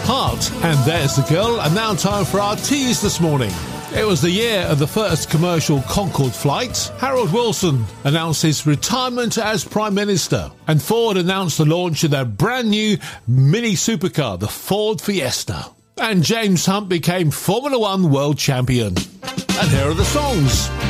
Heart. And there's the girl. And now time for our tease this morning. It was the year of the first commercial Concorde flight. Harold Wilson announced his retirement as Prime Minister. And Ford announced the launch of their brand new mini supercar, the Ford Fiesta. And James Hunt became Formula One World Champion. And here are the songs.